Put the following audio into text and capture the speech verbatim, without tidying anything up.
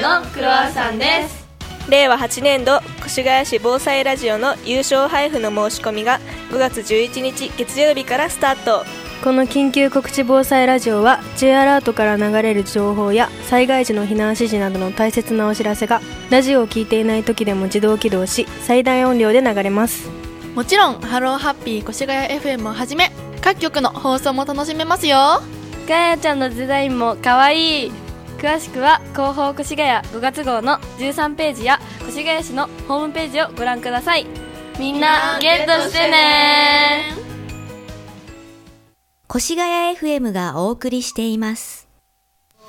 のクロワッサンです。 れいわはちねん度越谷市防災ラジオの優勝配布の申し込みがごがつじゅういちにち月曜日からスタート。 この緊急告知防災ラジオは J アラートから流れる情報や災害時の避難指示などの大切なお知らせがラジオを聞いていない時でも自動起動し最大音量で流れます。 もちろんハローハッピー越谷 エフエム をはじめ各局の放送も楽しめますよ。 ガヤちゃんのデザインもかわいい。詳しくは広報越谷ごがつ号のじゅうさんページや越谷市のホームページをご覧ください。みんなゲットしてね。 越谷 エフエム がお送りしています。